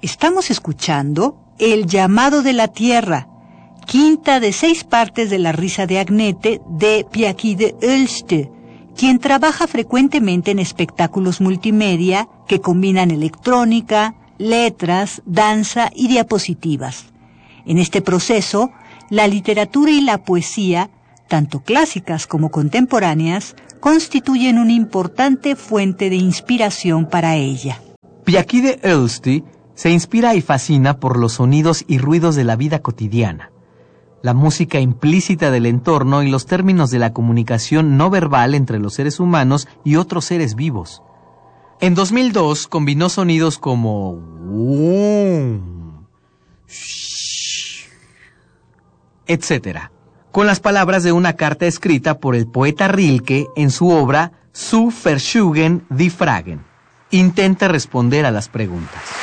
Estamos escuchando El llamado de la tierra, quinta de 6 partes de La risa de Agnete de Piaki de Ulste, quien trabaja frecuentemente en espectáculos multimedia que combinan electrónica, letras, danza y diapositivas. En este proceso, la literatura y la poesía, tanto clásicas como contemporáneas, constituyen una importante fuente de inspiración para ella. Piaki de Ulste se inspira y fascina por los sonidos y ruidos de la vida cotidiana, la música implícita del entorno y los términos de la comunicación no verbal entre los seres humanos y otros seres vivos. En 2002 combinó sonidos como etc., con las palabras de una carta escrita por el poeta Rilke en su obra Zu Verschugen die Fragen. Intenta responder a las preguntas.